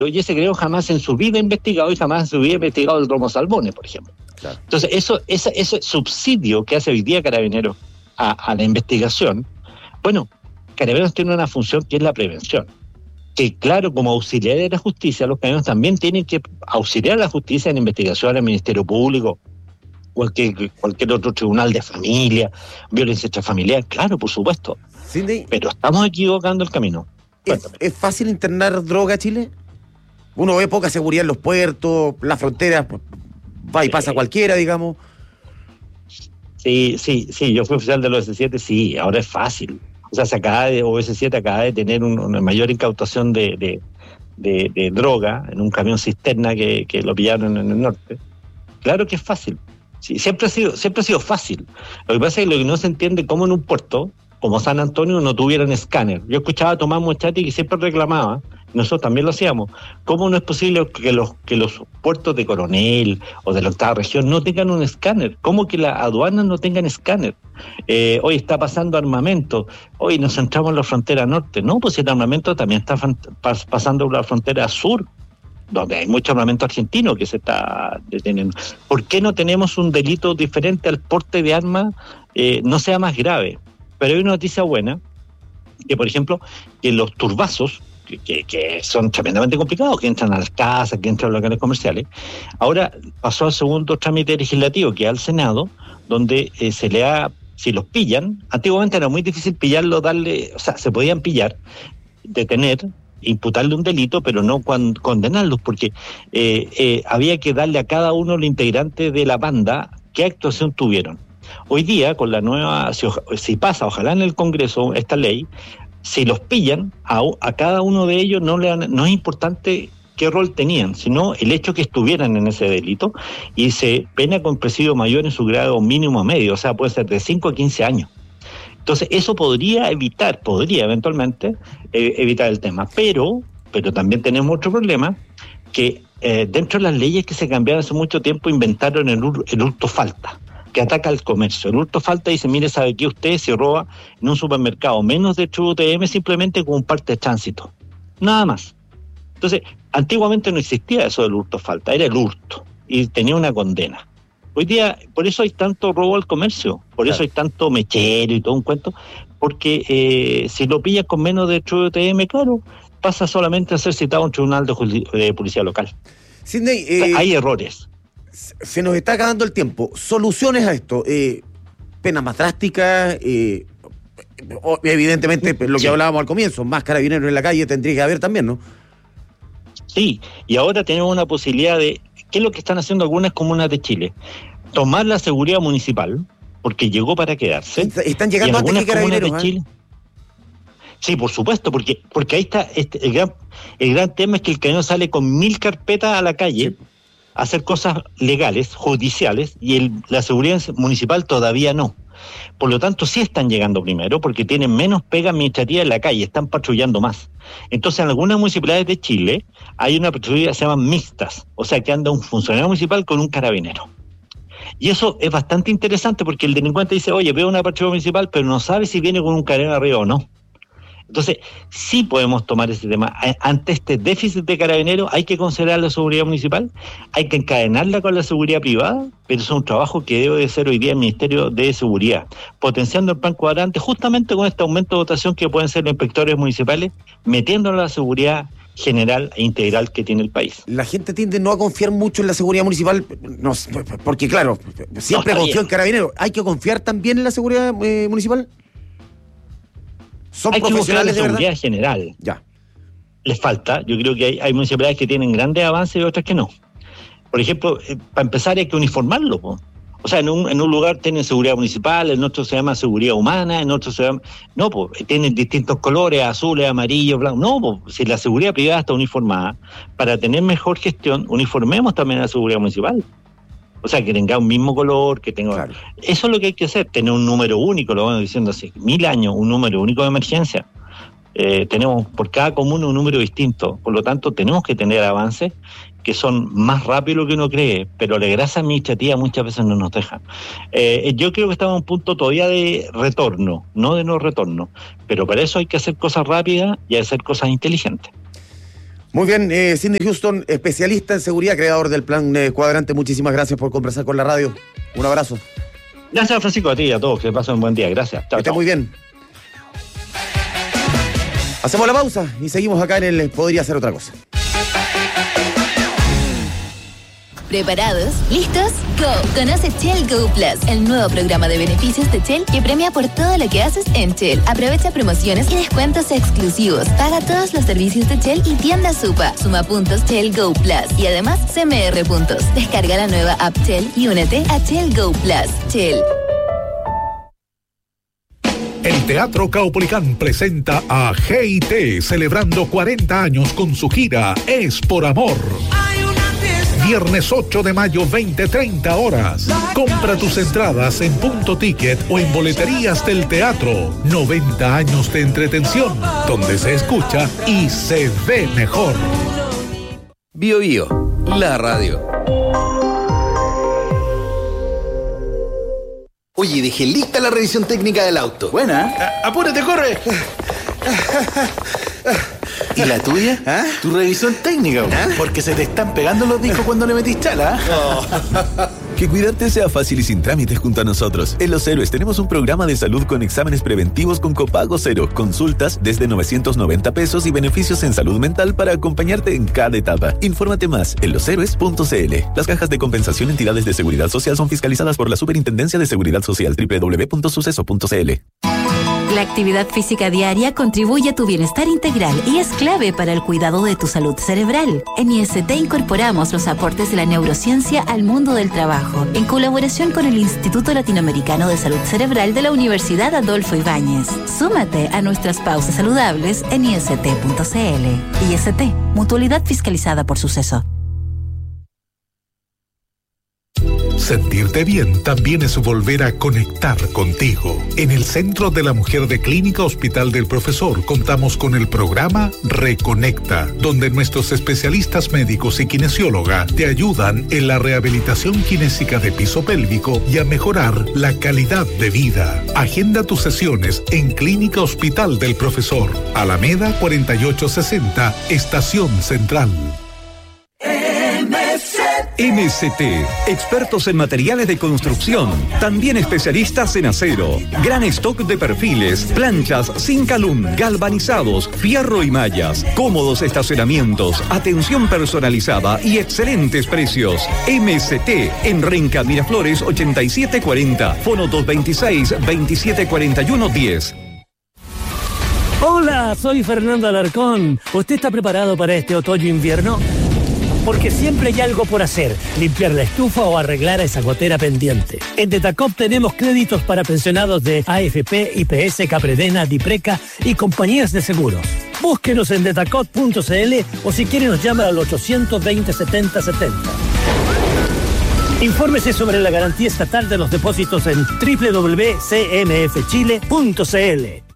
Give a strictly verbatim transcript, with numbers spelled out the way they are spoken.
y ese creo jamás en su vida ha investigado y jamás en su vida ha investigado el Romo Salmones, por ejemplo. Claro. Entonces, eso, ese, ese subsidio que hace hoy día Carabineros a, a la investigación, bueno, Carabineros tiene una función que es la prevención. Que claro, como auxiliar de la justicia, los carabineros también tienen que auxiliar a la justicia en investigación, al Ministerio Público, cualquier, cualquier otro tribunal de familia, violencia intrafamiliar, claro, por supuesto. Cindy, pero estamos equivocando el camino. ¿Es, ¿Es fácil internar droga a Chile? Uno ve poca seguridad en los puertos, las fronteras, va y pasa cualquiera, digamos. Sí, sí, sí, yo fui oficial de los ese siete, sí, ahora es fácil. O sea, se acaba de, o ese siete acaba de tener un, una mayor incautación de, de, de, de droga en un camión cisterna que, que lo pillaron en el norte. Claro que es fácil. Sí, siempre ha sido, siempre ha sido fácil. Lo que pasa es que lo que no se entiende cómo en un puerto como San Antonio no tuvieran escáner. Yo escuchaba a Tomás Mochati que siempre reclamaba, nosotros también lo hacíamos, ¿cómo no es posible que los que los puertos de Coronel o de la octava región no tengan un escáner? ¿Cómo que las aduanas no tengan escáner? Eh, hoy está pasando armamento, hoy nos centramos en la frontera norte. No, pues el armamento también está pas- pasando por la frontera sur, donde hay mucho armamento argentino que se está deteniendo. ¿Por qué no tenemos un delito diferente al porte de armas, eh, no sea más grave? Pero hay una noticia buena, que por ejemplo, que los turbazos, que, que, que son tremendamente complicados, que entran a las casas, que entran a los locales comerciales, ahora pasó al segundo trámite legislativo, que es al Senado, donde eh, se le ha, si los pillan, antiguamente era muy difícil pillarlo, darle, o sea, se podían pillar, detener, imputarle un delito, pero no cuan, condenarlos, porque eh, eh, había que darle a cada uno los integrantes de la banda qué actuación tuvieron. Hoy día, con la nueva, si, si pasa, ojalá en el Congreso, esta ley, si los pillan, a, a cada uno de ellos no, le han, no es importante qué rol tenían, sino el hecho que estuvieran en ese delito, y se pena con presidio mayor en su grado mínimo a medio, o sea, puede ser de cinco a quince años. Entonces, eso podría evitar, podría eventualmente eh, evitar el tema, pero, pero también tenemos otro problema, que eh, dentro de las leyes que se cambiaron hace mucho tiempo inventaron el, el hurto falta, que ataca al comercio. El hurto falta dice, mire, ¿sabe qué? Usted se roba en un supermercado menos de ocho U T M simplemente como parte de tránsito. Nada más. Entonces, antiguamente no existía eso del hurto falta, era el hurto, y tenía una condena. Hoy día, por eso hay tanto robo al comercio, por claro. eso hay tanto mechero y todo un cuento, porque eh, si lo pillas con menos de ocho U T M, claro, pasa solamente a ser citado a un tribunal de, juli- de policía local. Sidney, eh... o sea, hay errores. Se nos está acabando el tiempo. Soluciones a esto. Eh, penas más drásticas. Eh, evidentemente, lo que sí. hablábamos al comienzo, más carabineros en la calle tendría que haber también, ¿no? Sí, y ahora tenemos una posibilidad de... ¿Qué es lo que están haciendo algunas comunas de Chile? Tomar la seguridad municipal, porque llegó para quedarse. Están llegando antes que carabineros, de Chile. ¿eh? Sí, por supuesto, porque porque ahí está este, el gran el gran tema es que el carabinero sale con mil carpetas a la calle. Sí. Hacer cosas legales, judiciales, y el, la seguridad municipal todavía no. Por lo tanto, sí están llegando primero, porque tienen menos pega administrativa en la calle, están patrullando más. Entonces, en algunas municipalidades de Chile hay una patrulla que se llaman mixtas, o sea, que anda un funcionario municipal con un carabinero. Y eso es bastante interesante, porque el delincuente dice, oye, veo una patrulla municipal, pero no sabe si viene con un carabinero arriba o no. Entonces, sí podemos tomar ese tema. Ante este déficit de carabineros hay que considerar la seguridad municipal, hay que encadenarla con la seguridad privada, pero es un trabajo que debe de ser hoy día el Ministerio de Seguridad, potenciando el plan cuadrante justamente con este aumento de dotación que pueden ser los inspectores municipales, metiendo la seguridad general e integral que tiene el país. La gente tiende no a confiar mucho en la seguridad municipal, no, porque claro, siempre no, confío en carabineros. ¿Hay que confiar también en la seguridad eh, municipal? ¿Son hay profesionales que buscar la seguridad general. Ya. Les falta. Yo creo que hay, hay municipalidades que tienen grandes avances y otras que no. Por ejemplo, eh, para empezar hay que uniformarlo. Po. O sea, en un, en un lugar tienen seguridad municipal, en otro se llama seguridad humana, en otro se llama... No, pues tienen distintos colores, azules, amarillos, blancos. No, pues si la seguridad privada está uniformada, para tener mejor gestión, uniformemos también a la seguridad municipal. O sea, que tenga un mismo color, que tenga... Claro. Eso es lo que hay que hacer, tener un número único, lo vamos diciendo hace mil años, un número único de emergencia. Eh, tenemos por cada comuna un número distinto, por lo tanto tenemos que tener avances que son más rápidos que uno cree, pero la grasa administrativa muchas veces no nos deja. Eh, yo creo que estamos en un punto todavía de retorno, no de no retorno, pero para eso hay que hacer cosas rápidas y hacer cosas inteligentes. Muy bien, eh, Sidney Houston, especialista en seguridad, creador del plan eh, Cuadrante, muchísimas gracias por conversar con la radio. Un abrazo. Gracias, Francisco, a ti y a todos, que pasen un buen día. Gracias. Chao, que esté muy bien. Hacemos la pausa y seguimos acá en el Podría Ser Otra Cosa. ¿Preparados? ¿Listos? ¡Go! Conoce Shell Go Plus, el nuevo programa de beneficios de Shell que premia por todo lo que haces en Shell. Aprovecha promociones y descuentos exclusivos. Paga todos los servicios de Shell y tienda Supa. Suma puntos Shell Go Plus y además C M R puntos. Descarga la nueva app Shell y únete a Shell Go Plus. Shell. El Teatro Caupolicán presenta a G I T celebrando cuarenta años con su gira Es por Amor. Viernes ocho de mayo, veinte treinta horas. Compra tus entradas en Punto Ticket o en boleterías del teatro. noventa años de entretención, donde se escucha y se ve mejor. Bio Bio, la radio. Oye, dejé lista la revisión técnica del auto. Buena. A- apúrate, corre. ¿Y la tuya? ¿Ah? Tu revisión técnica, ¿Ah? porque se te están pegando los discos cuando le metís chala. Oh. Que cuidarte sea fácil y sin trámites junto a nosotros. En Los Héroes tenemos un programa de salud con exámenes preventivos con copago cero, consultas desde novecientos noventa pesos y beneficios en salud mental para acompañarte en cada etapa. Infórmate más en los héroes punto c l. Las cajas de compensación entidades de seguridad social son fiscalizadas por la Superintendencia de Seguridad Social. doble u doble u doble u punto suceso punto c l. La actividad física diaria contribuye a tu bienestar integral y es clave para el cuidado de tu salud cerebral. En I S T incorporamos los aportes de la neurociencia al mundo del trabajo, en colaboración con el Instituto Latinoamericano de Salud Cerebral de la Universidad Adolfo Ibáñez. Súmate a nuestras pausas saludables en i s t punto c l. I S T, mutualidad fiscalizada por Suceso. Sentirte bien también es volver a conectar contigo. En el Centro de la Mujer de Clínica Hospital del Profesor contamos con el programa Reconecta, donde nuestros especialistas médicos y kinesióloga te ayudan en la rehabilitación kinésica de piso pélvico y a mejorar la calidad de vida. Agenda tus sesiones en Clínica Hospital del Profesor, Alameda cuarenta y ocho sesenta, Estación Central. M S T, expertos en materiales de construcción, también especialistas en acero, gran stock de perfiles, planchas, zinc alum, galvanizados, fierro y mallas, cómodos estacionamientos, atención personalizada y excelentes precios. M S T en Renca Miraflores ochenta y siete cuarenta, fono dos veintiséis, veintisiete cuarenta y uno diez. Hola, soy Fernando Alarcón. ¿Usted está preparado para este otoño-invierno? Porque siempre hay algo por hacer, limpiar la estufa o arreglar esa gotera pendiente. En Detacop tenemos créditos para pensionados de A F P, I P S, Capredena, Dipreca y compañías de seguros. Búsquenos en detacop punto c l o si quiere nos llama al ochocientos veinte, setenta setenta. Infórmese sobre la garantía estatal de los depósitos en doble u doble u doble u punto c m f chile punto c l.